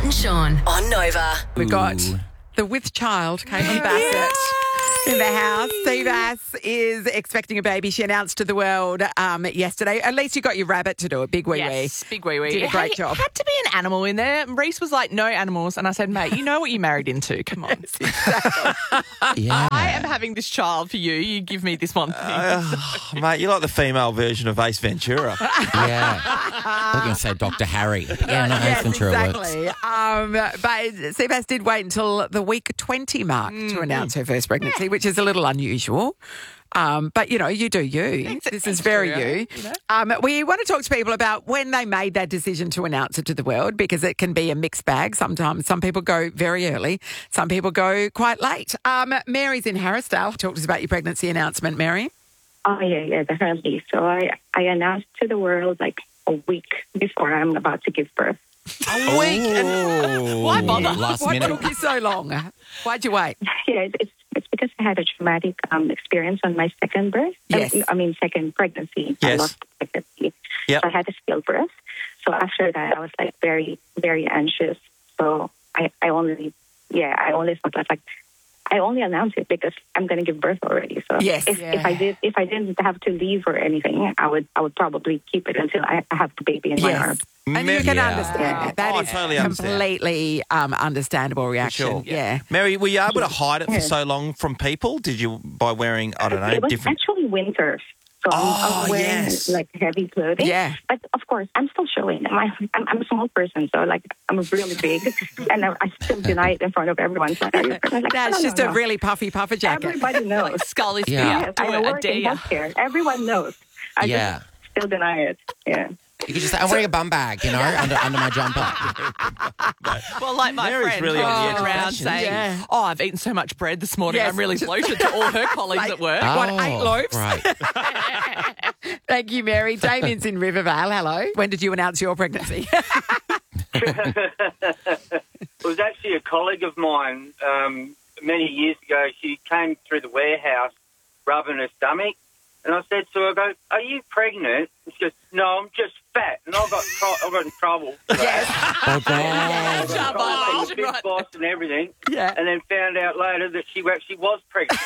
and Sean on Nova. We've got the with child, Caitlin Bassett, in the house. Seabass is expecting a baby. She announced to the world yesterday. At least you got your rabbit to do it. Big wee Yes, big wee wee. Did a great job. Had to be an animal in there. Reese was like, no animals. And I said, mate, you know what you married into. Come on. Yeah. I am having this child for you. You give me this one thing. Mate, you're like the female version of Ace Ventura. Yeah. I was going to say Dr. Harry. Yeah, no, Yes, Ace Ventura works. exactly. But Seabass did wait until the week 20 mark to announce her first pregnancy, which is a little unusual. But, you know, you do you. This is very you. We want to talk to people about when they made that decision to announce it to the world, because it can be a mixed bag. Sometimes some people go very early. Some people go quite late. Mary's in Harrisdale. Talk to us about your pregnancy announcement, Mary. Oh, yeah, definitely. So I announced to the world like a week before I'm about to give birth. A week. Why bother? Last What minute. took you so long? Why'd you wait? Yeah, it's because I had a traumatic experience on my second birth. Yes. Second pregnancy. Yes. I lost pregnancy. Yep. So I had a stillbirth. So after that, I was like very, very anxious. So I only thought like I only announced it because I'm going to give birth already. So Yes. if I didn't have to leave or anything, I would probably keep it until I have the baby in my arms. And you can Yeah. understand that. That I is totally understand. completely understandable reaction. Sure. Yeah. Mary, were you able to hide it for so long from people? Did you, by wearing, I don't know, It was different... actually winter. So I'm wearing yes. like heavy clothing. Yeah. But of course, I'm still showing. I'm a small person, so like I'm really big, and I still deny it in front of everyone. So That's just a really puffy puffer jacket. Everybody knows. Skull is Yeah. big. Yes, I Do it, I work dare in ya. healthcare. Everyone knows. I Yeah. just still deny it. Yeah. You could just say, I'm wearing a bum bag, you know, under my jumper. Well, like my Mary's friend really on the edge of around fashion, saying, yeah. oh, I've eaten so much bread this morning. Yes. I'm really bloated to all her colleagues at work. What, 8 loaves? Right. Thank you, Mary. Damien's in Rivervale. Hello. When did you announce your pregnancy? It was actually a colleague of mine many years ago. She came through the warehouse rubbing her stomach, and I said to her, I go, "Are you pregnant?" And she goes, "No, I'm just fat." And I got in trouble. Yes. Oh, God. The big boss and everything. Yeah. And then found out later that she actually was pregnant.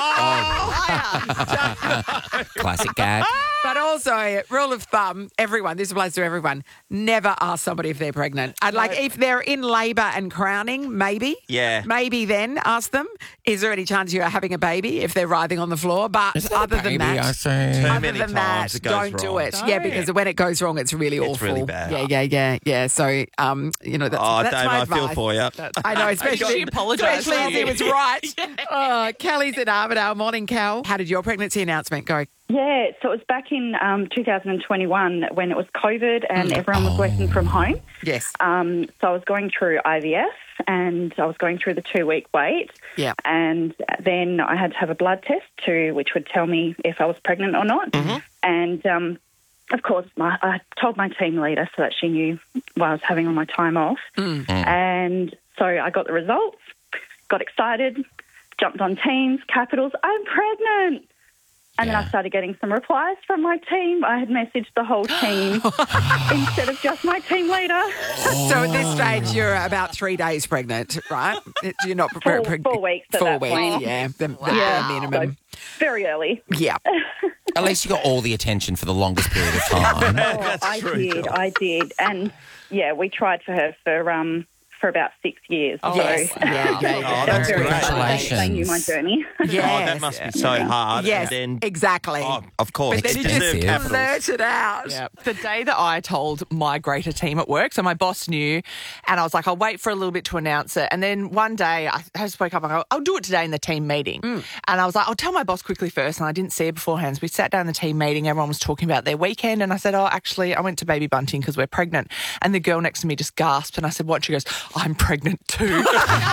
Classic gag. But also, rule of thumb, everyone, this applies to everyone, never ask somebody if they're pregnant. I'd like, if they're in labour and crowning, maybe. Yeah. Maybe then ask them, is there any chance you're having a baby if they're writhing on the floor? But Is that a other than baby, I that, say? Too other many than times that, it goes don't do wrong. it. Yeah, because when it goes wrong, it's really It's awful. really bad. Yeah. So, you know, that's, Oh, that's Dave, my I advice. feel for you. I know, especially, She apologised especially to as he you. was right. Oh, Kelly's in Armidale. Morning, Cal. How did your pregnancy announcement go? Yeah, so it was back in 2021 when it was COVID and everyone was working from home. Yes. So I was going through IVF and I was going through the 2-week wait. Yeah. And then I had to have a blood test which would tell me if I was pregnant or not. Mm-hmm. And of course, I told my team leader so that she knew what I was having on my time off. And so I got the results, got excited, jumped on Teams, Capitals, I'm pregnant. And then I started getting some replies from my team. I had messaged the whole team instead of just my team leader. So at this stage, you're about 3 days pregnant, right? You're not Four weeks at 4 that weeks, point. yeah. The Yeah, minimum. so very early. Yeah. At least you got all the attention for the longest period of time. I did. And, yeah, we tried for her for about 6 years. Yes. So Yeah. Oh, that's very great. exciting. They knew my journey. Yes. Oh, that must be so hard. Yes, And then, exactly. oh, of course. But then you Deserved just capitals. blurt it out. Yeah. The day that I told my greater team at work, so my boss knew, and I was like, I'll wait for a little bit to announce it. And then one day I just woke up and I go, I'll do it today in the team meeting. And I was like, I'll tell my boss quickly first. And I didn't see her beforehand. So we sat down in the team meeting. Everyone was talking about their weekend. And I said, oh, actually, I went to Baby Bunting because we're pregnant. And the girl next to me just gasped. And I said, what? She goes, I'm pregnant too. And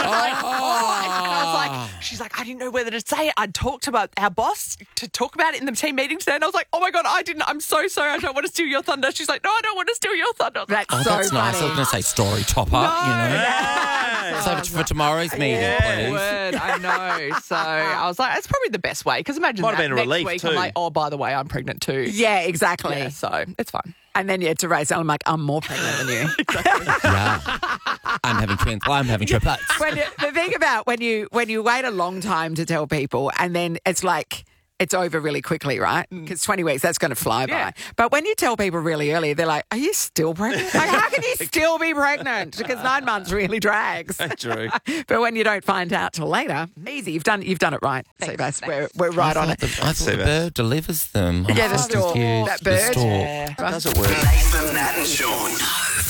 I was like, she's like, I didn't know whether to say it. I'd talked about our boss to talk about it in the team meeting today. And I was like, oh my God, I didn't. I'm so sorry. I don't want to steal your thunder. She's like, no, I don't want to steal your thunder. I was like, That's Oh, so that's funny. nice. I was going to say story topper, you know. Save it for tomorrow's meeting, please. Word, I know. So I was like, it's probably the best way because imagine Might have that been a next relief week too. I'm like, oh, by the way, I'm pregnant too. Yeah, exactly. Yeah, so it's fine. And then you had to raise it. I'm like, I'm more pregnant than you. Yeah. I'm having twins. I'm having triplets. The thing about when you wait a long time to tell people and then it's like it's over really quickly, right? Because 20 weeks, that's going to fly by. But when you tell people really early, they're like, are you still pregnant? Like, how can you still be pregnant? Because 9 months really drags. True. But when you don't find out till later, easy. You've done it right. Thanks. We're right on it. I thought the bird delivers them. Yeah, the stork. Confused. That The bird. stork. Yeah. How does it work? Nathan, Nat and Sean.